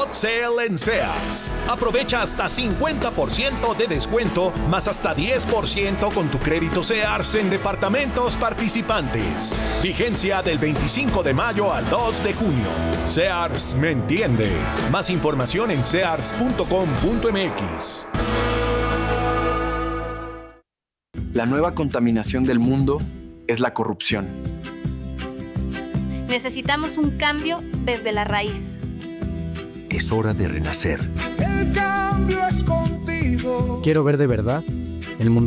Hot Sale en Sears. Aprovecha hasta 50% de descuento, más hasta 10% con tu crédito Sears en departamentos participantes. Vigencia del 25 de mayo al 2 de junio. Sears me entiende. Más información en sears.com.mx. La nueva contaminación del mundo es la corrupción. Necesitamos un cambio desde la raíz. Es hora de renacer. El cambio es contigo. Quiero ver de verdad el mundo